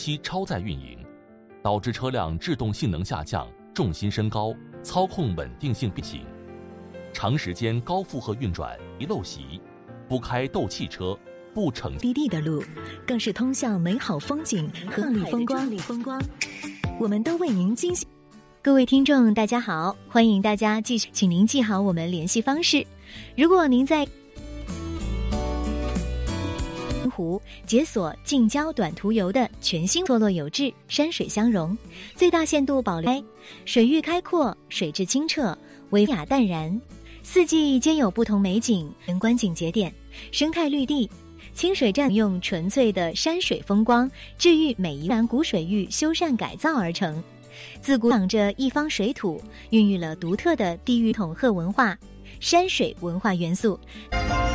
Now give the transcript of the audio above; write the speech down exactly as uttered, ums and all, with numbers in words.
期超载运营，导致车辆制动性能下降、重心升高、操控稳定性变形，长时间高负荷运转易陋习，不开斗气车，不惩低地的路，更是通向美好风景和丽风光。风光，我们都为您精心。各位听众，大家好，欢迎大家继续，请您记好我们联系方式。如果您在湖解锁近郊短途游的全新错落有致，山水相融，最大限度保留水域开阔，水质清澈，微雅淡然，四季皆有不同美景。观景节点，生态绿地，清水站用纯粹的山水风光治愈每一湾古水域修缮改造而成，自古长着一方水土，孕育了独特的地域统贺文化、山水文化元素。